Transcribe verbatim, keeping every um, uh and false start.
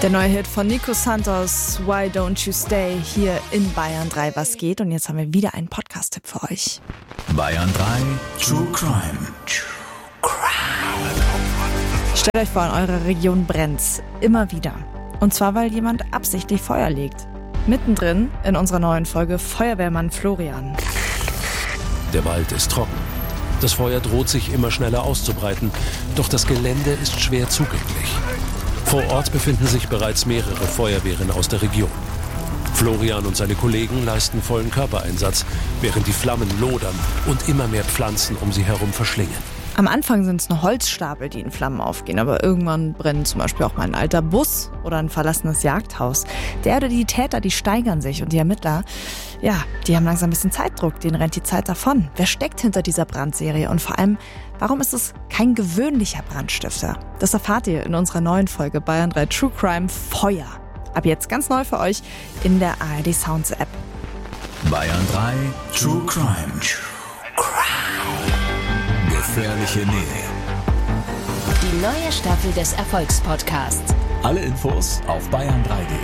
Der neue Hit von Nico Santos, Why Don't You Stay, hier in Bayern drei, was geht? Und jetzt haben wir wieder einen Podcast-Tipp für euch. Bayern drei, True Crime. True Crime. Stellt euch vor, in eurer Region brennt's. Immer wieder. Und zwar, weil jemand absichtlich Feuer legt. Mittendrin in unserer neuen Folge Feuerwehrmann Florian. Der Wald ist trocken. Das Feuer droht sich immer schneller auszubreiten, doch das Gelände ist schwer zugänglich. Vor Ort befinden sich bereits mehrere Feuerwehren aus der Region. Florian und seine Kollegen leisten vollen Körpereinsatz, während die Flammen lodern und immer mehr Pflanzen um sie herum verschlingen. Am Anfang sind es nur Holzstapel, die in Flammen aufgehen, aber irgendwann brennen zum Beispiel auch mal ein alter Bus oder ein verlassenes Jagdhaus. Der oder die Täter, die steigern sich und die Ermittler, ja, die haben langsam ein bisschen Zeitdruck, denen rennt die Zeit davon. Wer steckt hinter dieser Brandserie und vor allem, warum ist es kein gewöhnlicher Brandstifter? Das erfahrt ihr in unserer neuen Folge Bayern drei True Crime Feuer. Ab jetzt ganz neu für euch in der A R D Sounds App. Bayern drei, True Crime. True Crime. Gefährliche Nähe. Die neue Staffel des Erfolgspodcasts. Alle Infos auf bayern drei punkt de.